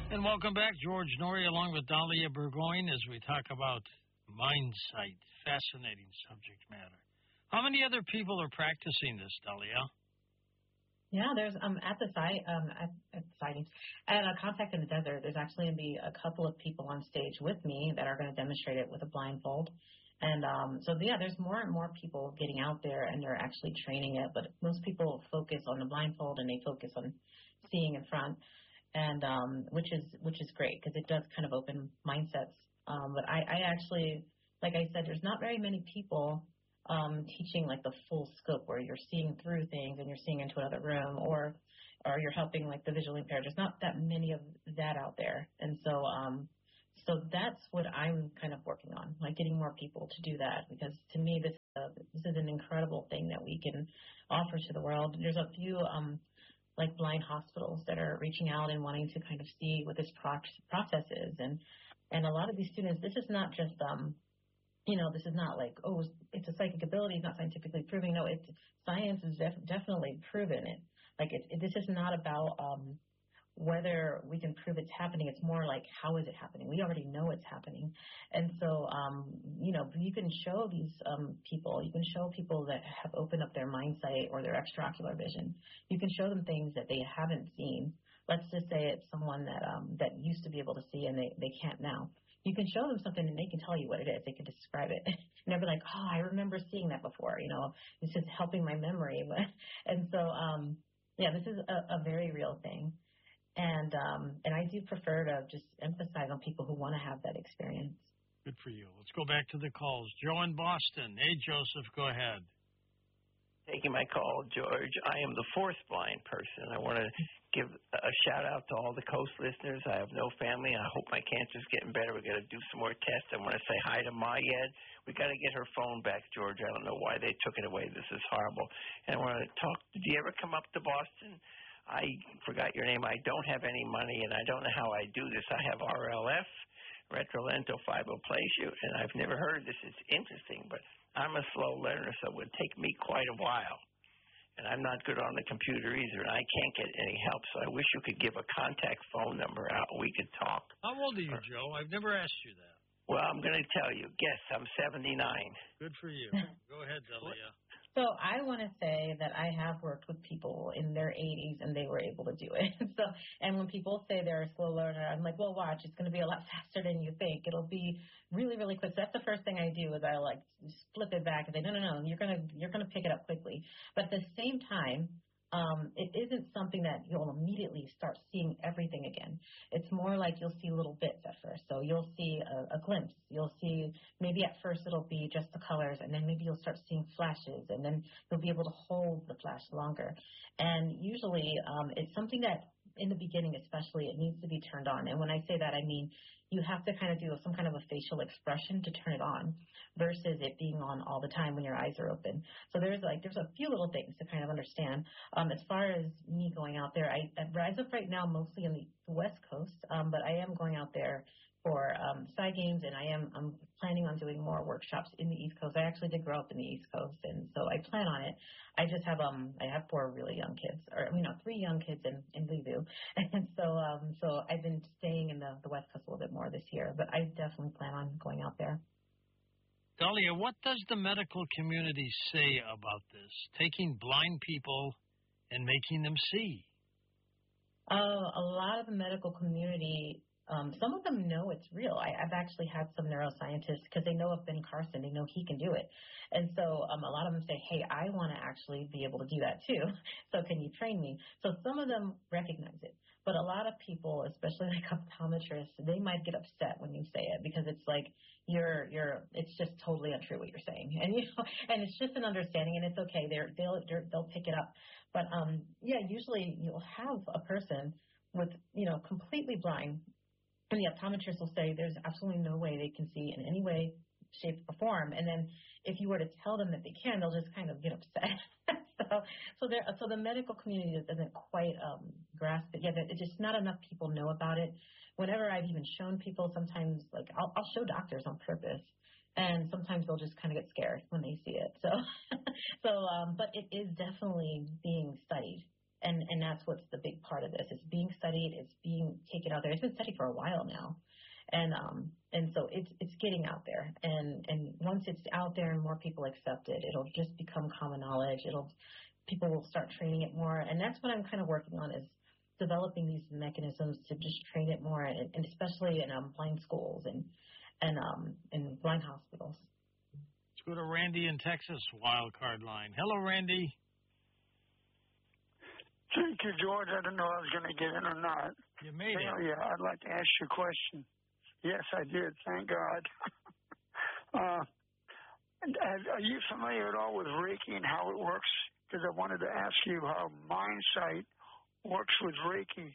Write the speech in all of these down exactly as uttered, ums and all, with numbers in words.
And welcome back, George Norrie, along with Dahlia Burgoyne, as we talk about mindsight. Fascinating subject matter. How many other people are practicing this, Dahlia? Yeah, there's um at the site um at, at the sightings at a Contact in the Desert. There's actually going to be a couple of people on stage with me that are going to demonstrate it with a blindfold. And um, so, yeah, there's more and more people getting out there, and they're actually training it. But most people focus on the blindfold, and they focus on seeing in front, and um, which is which is great because it does kind of open mindsets. Um, but I, I actually, like I said, there's not very many people um, teaching like the full scope where you're seeing through things and you're seeing into another room, or or you're helping like the visually impaired. There's not that many of that out there, and so. Um, So that's what I'm kind of working on, like getting more people to do that, because to me this uh, this is an incredible thing that we can offer to the world. There's a few um, like blind hospitals that are reaching out and wanting to kind of see what this pro- process is, and and a lot of these students, this is not just um you know this is not like, oh, it's a psychic ability, it's not scientifically proven. No, it's science has def- definitely proven it. Like it, it, this is not about um whether we can prove it's happening. It's more like, how is it happening? We already know it's happening. And so, um, you know, you can show these um, people, you can show people that have opened up their mindsight or their extraocular vision. You can show them things that they haven't seen. Let's just say it's someone that um, that used to be able to see and they, they can't now. You can show them something and they can tell you what it is. They can describe it. And they'll be like, oh, I remember seeing that before. You know, it's just helping my memory. And so, um, yeah, this is a, a very real thing. And um, and I do prefer to just emphasize on people who want to have that experience. Good for you. Let's go back to the calls. Joe in Boston. Hey, Joseph, go ahead. Taking my call, George. I am the fourth blind person. I want to give a shout-out to all the Coast listeners. I have no family. I hope my cancer's getting better. We've got to do some more tests. I want to say hi to Mayed. We got to get her phone back, George. I don't know why they took it away. This is horrible. And I want to talk. Did you ever come up to Boston? I forgot your name. I don't have any money, and I don't know how I do this. I have R L F, retrolentophyboplasia, and I've never heard this. It's interesting, but I'm a slow learner, so it would take me quite a while. And I'm not good on the computer either, and I can't get any help, so I wish you could give a contact phone number out and we could talk. How old are you, Joe? I've never asked you that. Well, I'm going to tell you. Guess, I'm seventy-nine. Good for you. Go ahead, Dahlia. So I want to say that I have worked with people in their eighties and they were able to do it. So, and when people say they're a slow learner, I'm like, well, watch, it's going to be a lot faster than you think. It'll be really, really quick. So that's the first thing I do is I like flip it back and say, no, no, no, you're going to, you're going to pick it up quickly. But at the same time, Um, it isn't something that you'll immediately start seeing everything again. It's more like you'll see little bits at first. So you'll see a, a glimpse. You'll see maybe at first it'll be just the colors, and then maybe you'll start seeing flashes, and then you'll be able to hold the flash longer. And usually um, it's something that in the beginning especially it needs to be turned on. And when I say that, I mean you have to kind of do some kind of a facial expression to turn it on versus it being on all the time when your eyes are open. So there's like there's a few little things to kind of understand. Um, as far as me going out there, I, I rise up right now mostly on the West Coast, um, but I am going out there for um, side games, and I am I'm planning on doing more workshops in the East Coast. I actually did grow up in the East Coast, and so I plan on it. I just have um I have four really young kids, or I mean, no, three young kids in in Leeview, and so um so I've been staying in the the West Coast a little bit more this year, but I definitely plan on going out there. Dahlia, what does the medical community say about this, taking blind people and making them see? Uh, a lot of the medical community, um, some of them know it's real. I, I've actually had some neuroscientists, because they know of Ben Carson, they know he can do it. And so um, a lot of them say, hey, I want to actually be able to do that too. So can you train me? So some of them recognize it. But a lot of people, especially like optometrists, they might get upset when you say it, because it's like you're you're it's just totally untrue what you're saying, and you know, and it's just an understanding, and it's okay. They're they'll they're, they'll pick it up. But um, yeah, usually you'll have a person with you know completely blind, and the optometrist will say there's absolutely no way they can see in any way, shape, or form. And then if you were to tell them that they can, they'll just kind of get upset. so so there so the medical community doesn't quite um, grasp it yet. It's just not enough people know about it. Whenever I've even shown people, sometimes like I'll, I'll show doctors on purpose, and sometimes they'll just kind of get scared when they see it. So so um, but it is definitely being studied. And and that's what's the big part of this. It's being studied. It's being taken out there. It's been studied for a while now. And um and so it's it's getting out there. And and once it's out there and more people accept it, it'll just become common knowledge. It'll people will start training it more. And that's what I'm kind of working on is developing these mechanisms to just train it more, and, and especially in um, blind schools and and um in blind hospitals. Let's go to Randy in Texas, wild card line. Hello, Randy. Thank you, George. I didn't know I was going to get in or not. You made it. Yeah, yeah, I'd like to ask you a question. Yes, I did. Thank God. uh, and, uh, are you familiar at all with Reiki and how it works? Because I wanted to ask you how MindSight works with Reiki.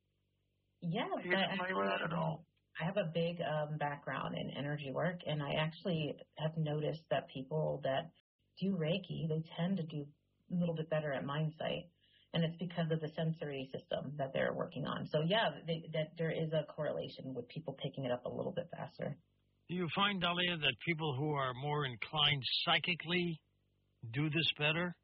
Yes. Are you familiar with that at all? I have a big um, background in energy work, and I actually have noticed that people that do Reiki, they tend to do a little bit better at MindSight. And it's because of the sensory system that they're working on. So, yeah, they, that there is a correlation with people picking it up a little bit faster. Do you find, Dahlia, that people who are more inclined psychically do this better?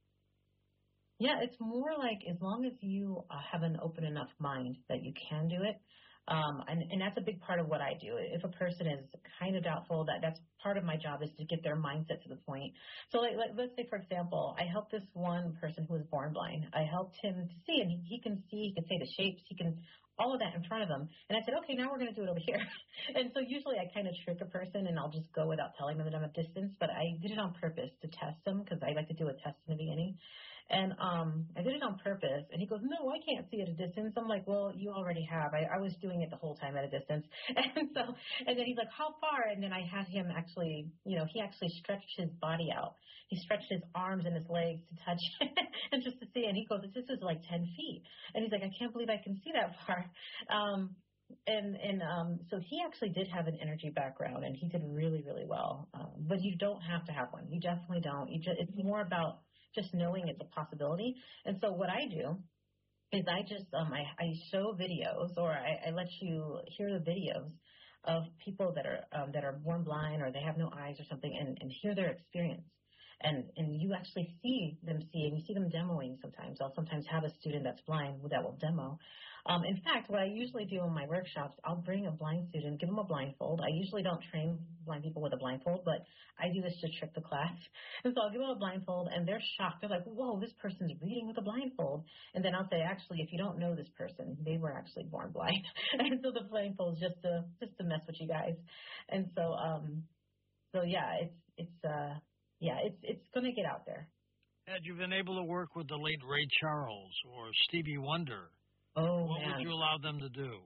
Yeah, it's more like as long as you uh, have an open enough mind that you can do it. Um, and, and that's a big part of what I do. If a person is kind of doubtful, that that's part of my job is to get their mindset to the point. So like, like, let's say, for example, I helped this one person who was born blind. I helped him to see, and he, he can see, he can say the shapes, he can, all of that in front of him. And I said, okay, now we're going to do it over here. And so usually I kind of trick a person, and I'll just go without telling them that I'm at distance. But I did it on purpose to test them because I like to do a test in the beginning. And um, I did it on purpose. And he goes, no, I can't see at a distance. I'm like, well, you already have. I, I was doing it the whole time at a distance. And so, and then he's like, how far? And then I had him actually, you know, he actually stretched his body out. He stretched his arms and his legs to touch and just to see. And he goes, this is like ten feet. And he's like, I can't believe I can see that far. Um, and and um, so he actually did have an energy background, and he did really, really well. Um, but you don't have to have one. You definitely don't. You just, it's more about just knowing it's a possibility. And so what I do is I just um, I, I show videos, or I, I let you hear the videos of people that are um, that are born blind or they have no eyes or something, and, and hear their experience. And and you actually see them see, and you see them demoing sometimes. I'll sometimes have a student that's blind that will demo. Um, in fact, what I usually do in my workshops, I'll bring a blind student, give them a blindfold. I usually don't train blind people with a blindfold, but I do this to trick the class. And so I'll give them a blindfold, and they're shocked. They're like, whoa, this person's reading with a blindfold. And then I'll say, actually, if you don't know this person, they were actually born blind. And so the blindfold is just to, just to mess with you guys. And so, um, so yeah, it's, it's, uh, yeah, it's, it's going to get out there. Had you been able to work with the late Ray Charles or Stevie Wonder, Oh, what man. would you allow them to do?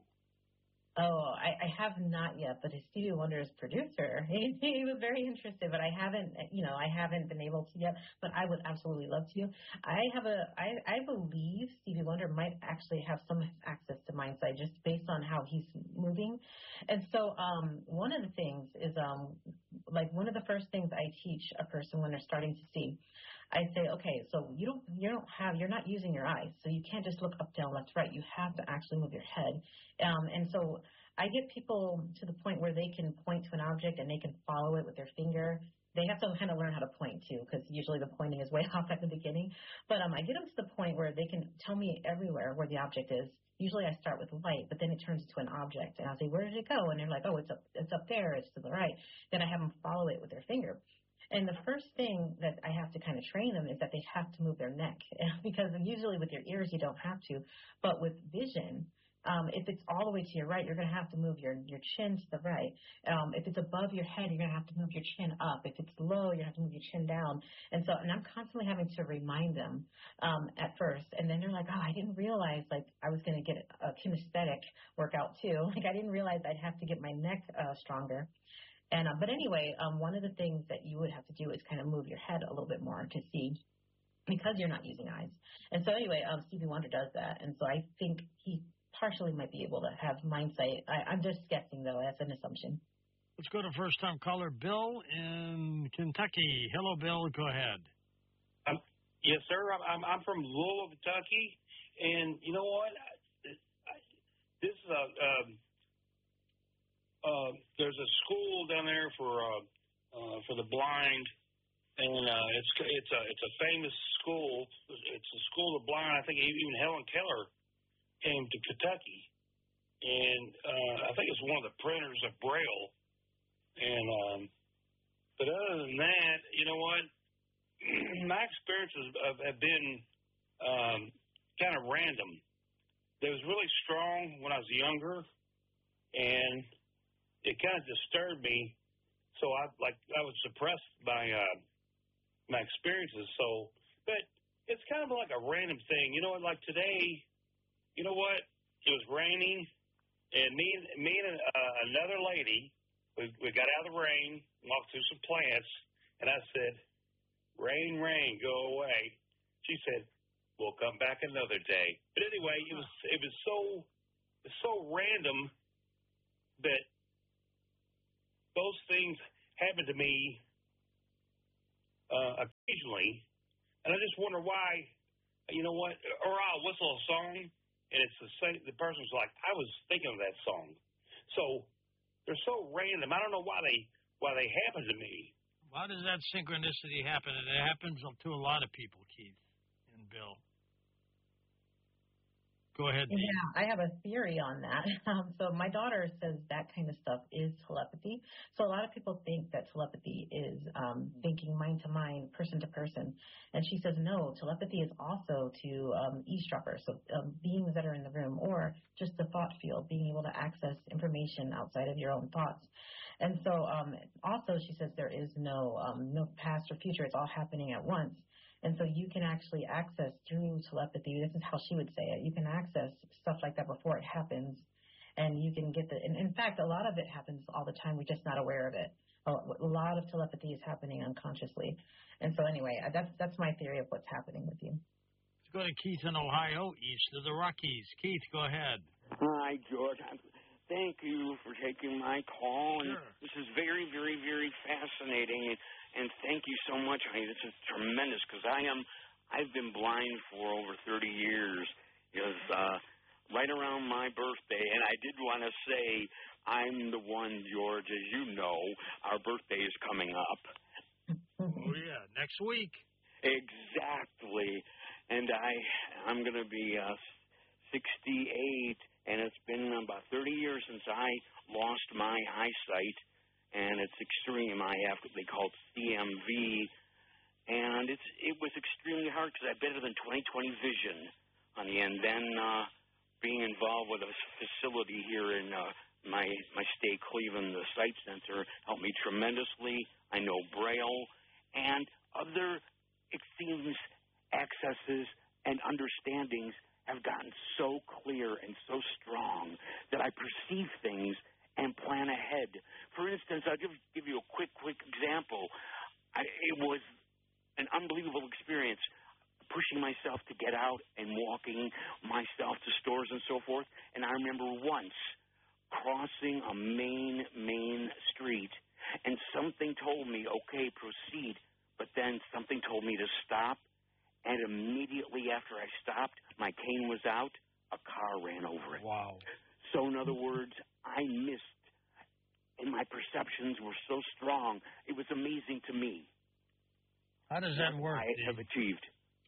Oh, I, I have not yet, but his Stevie Wonder's producer, he, he was very interested, but I haven't, you know, I haven't been able to yet, but I would absolutely love to. I have a, I, I believe Stevie Wonder might actually have some access to MindSight just based on how he's moving. And so, um, one of the things is, um, like one of the first things I teach a person when they're starting to see, I say, okay, so you don't, you don't have, you're not using your eyes, so you can't just look up, down, left, right. You have to actually move your head. Um, and so I get people to the point where they can point to an object and they can follow it with their finger. They have to kind of learn how to point too, because usually the pointing is way off at the beginning. But um, I get them to the point where they can tell me everywhere where the object is. Usually I start with light, but then it turns into an object, and I'll say, where did it go? And they're like, oh, it's up, it's up there, it's to the right. Then I have them follow it with their finger. And the first thing that I have to kind of train them is that they have to move their neck, because usually with your ears you don't have to, but with vision, um, if it's all the way to your right, you're going to have to move your, your chin to the right. Um, if it's above your head, you're going to have to move your chin up. If it's low, you have to move your chin down. And so, and I'm constantly having to remind them um, at first, and then they're like, oh, I didn't realize like I was going to get a kinesthetic workout too. Like I didn't realize I'd have to get my neck uh, stronger. And, uh, but anyway, um, one of the things that you would have to do is kind of move your head a little bit more to see, because you're not using eyes. And so anyway, um, Stevie Wonder does that. And so I think he partially might be able to have MindSight. I, I'm just guessing, though. That's an assumption. Let's go to first-time caller Bill in Kentucky. Hello, Bill. Go ahead. Um, yes, sir. I'm, I'm, I'm from Louisville, Kentucky. And you know what? I, I, this is a... Um, Uh, there's a school down there for uh, uh, for the blind, and uh, it's it's a it's a famous school. It's a school of blind. I think even Helen Keller came to Kentucky, and uh, I think it's one of the printers of Braille. And um, but other than that, you know what? My experiences have, have been um, kind of random. They was really strong when I was younger, and it kind of disturbed me. So I like I was suppressed by uh, my experiences. So, but it's kind of like a random thing. You know what? Like today, you know what? It was raining, and me and me and uh, another lady, we, we got out of the rain, walked through some plants, and I said, "Rain, rain, go away." She said, "We'll come back another day." But anyway, it was it was so it was so random that those things happen to me uh, occasionally, and I just wonder why. You know what? Or I'll whistle a song, and it's the same. The person's like, "I was thinking of that song." So they're so random. I don't know why they why they happen to me. Why does that synchronicity happen? And it happens to a lot of people, Keith and Bill. Go ahead. Dee. Yeah, I have a theory on that. Um, so my daughter says that kind of stuff is telepathy. So a lot of people think that telepathy is um, thinking mind to mind, person to person. And she says, no, telepathy is also to um, eavesdroppers, so um, beings that are in the room, or just the thought field, being able to access information outside of your own thoughts. And so um, also she says there is no um, no past or future. It's all happening at once. And so you can actually access through telepathy. This is how she would say it. You can access stuff like that before it happens, and you can get the. And in fact, a lot of it happens all the time. We're just not aware of it. A lot of telepathy is happening unconsciously. And so anyway, that's that's my theory of what's happening with you. Let's go to Keith in Ohio, east of the Rockies. Keith, go ahead. Hi, George. Thank you for taking my call. And sure. This is very, very, very fascinating. And thank you so much. I mean, this is tremendous because I am, I've been blind for over thirty years. Because uh, right around my birthday, and I did want to say I'm the one, George, as you know, our birthday is coming up. Oh yeah, next week. Exactly, and I, I'm going to be uh, sixty-eight, and it's been about thirty years since I lost my eyesight. And it's extreme. I have what they call C M V, and it's it was extremely hard because I had better than twenty twenty vision on the end. Then uh, being involved with a facility here in uh, my my state, Cleveland, the Sight Center, helped me tremendously. I know Braille and other, it seems, accesses and understandings have gotten so clear and so strong that I perceive things and plan ahead. For instance, I'll give, give you a quick, quick example. I, it was an unbelievable experience pushing myself to get out and walking myself to stores and so forth. And I remember once crossing a main, main street, and something told me, okay, proceed. But then something told me to stop, and immediately after I stopped, my cane was out, a car ran over it. Wow. So in other words, I missed, and my perceptions were so strong. It was amazing to me. How does that work? I have achieved.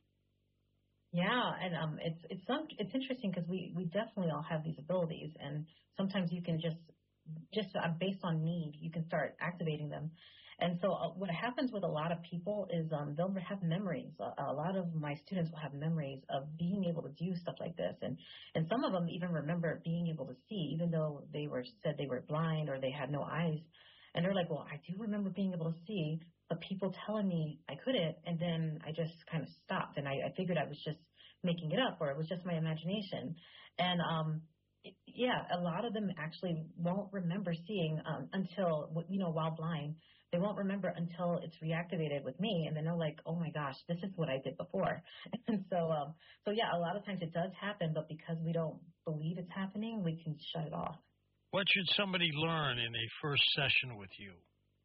Yeah, and um, it's it's some, it's interesting because we, we definitely all have these abilities, and sometimes you can just just uh, based on need, you can start activating them. And so uh, what happens with a lot of people is um, they'll have memories. A, a lot of my students will have memories of being able to do stuff like this. And, and some of them even remember being able to see, even though they were said they were blind or they had no eyes. And they're like, well, I do remember being able to see, but people telling me I couldn't. And then I just kind of stopped, and I, I figured I was just making it up, or it was just my imagination. And, um, it, yeah, a lot of them actually won't remember seeing um, until, you know, while blind. They won't remember until it's reactivated with me, and then they're like, "Oh my gosh, this is what I did before." And so, um, so yeah, a lot of times it does happen, but because we don't believe it's happening, we can shut it off. What should somebody learn in a first session with you?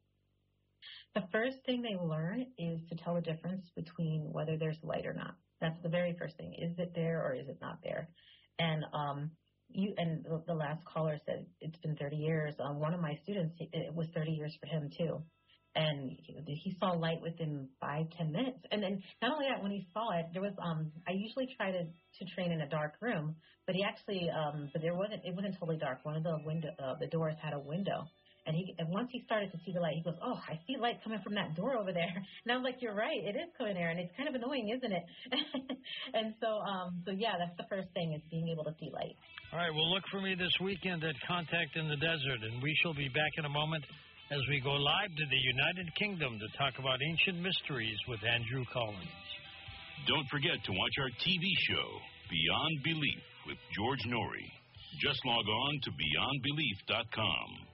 The first thing they learn is to tell the difference between whether there's light or not. That's the very first thing. Is it there or is it not there? And um, you and the, the last caller said it's been thirty years. Um, one of my students, it was thirty years for him too. And he, he saw light within five, ten minutes. And then not only that, when he saw it, there was um I usually try to, to train in a dark room, but he actually um but there wasn't it wasn't totally dark. One of the window uh, the doors had a window. And he and once he started to see the light, he goes, "Oh, I see light coming from that door over there." And I was like, "You're right, it is coming there, and it's kind of annoying, isn't it?" And so um so yeah, that's the first thing, is being able to see light. All right, well, look for me this weekend at Contact in the Desert, and we shall be back in a moment as we go live to the United Kingdom to talk about ancient mysteries with Andrew Collins. Don't forget to watch our T V show, Beyond Belief, with George Noory. Just log on to beyond belief dot com.